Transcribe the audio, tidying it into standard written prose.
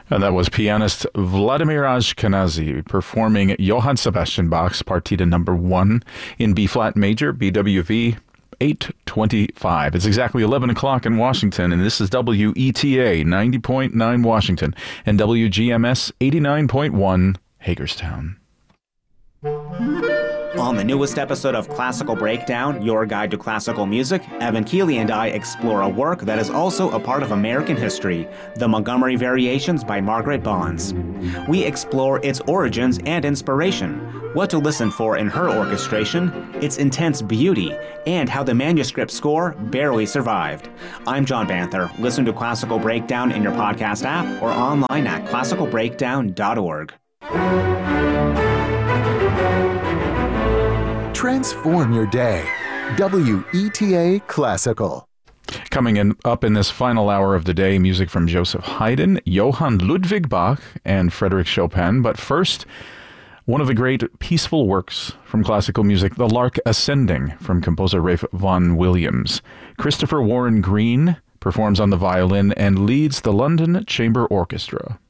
And that was pianist Vladimir Ashkenazy performing Johann Sebastian Bach's Partita No. 1 in B-flat major, BWV 825. It's exactly 11 o'clock in Washington, and this is WETA 90.9 Washington and WGMS 89.1 Hagerstown. On the newest episode of Classical Breakdown, your guide to classical music, Evan Keeley and I explore a work that is also a part of American history, the Montgomery Variations by Margaret Bonds. We explore its origins and inspiration, what to listen for in her orchestration, its intense beauty, and how the manuscript score barely survived. I'm John Banther. Listen to Classical Breakdown in your podcast app or online at classicalbreakdown.org. Transform your day. WETA Classical. Coming up in this final hour of the day, music from Joseph Haydn, Johann Ludwig Bach, and Frédéric Chopin. But first, one of the great peaceful works from classical music, The Lark Ascending, from composer Ralph Vaughan Williams. Christopher Warren Green performs on the violin and leads the London Chamber Orchestra.